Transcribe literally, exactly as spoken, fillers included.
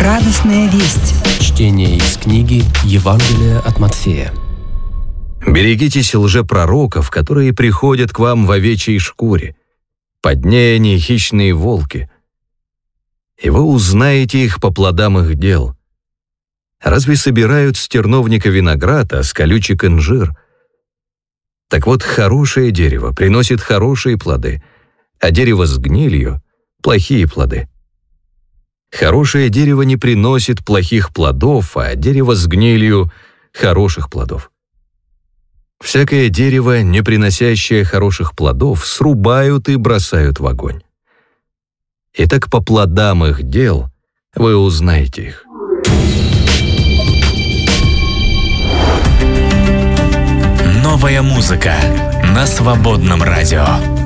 Радостная весть. Чтение из книги Евангелия от Матфея. Берегитесь лжепророков, которые приходят к вам в овечьей шкуре. Под ней они хищные волки. И вы узнаете их по плодам их дел. Разве собирают с терновника виноград, а с колючек инжир? Так вот, хорошее дерево приносит хорошие плоды, а дерево с гнилью — плохие плоды. Хорошее дерево не приносит плохих плодов, а дерево с гнилью — хороших плодов. Всякое дерево, не приносящее хороших плодов, срубают и бросают в огонь. Итак, по плодам их дел вы узнаете их. Новая музыка на Свободном радио.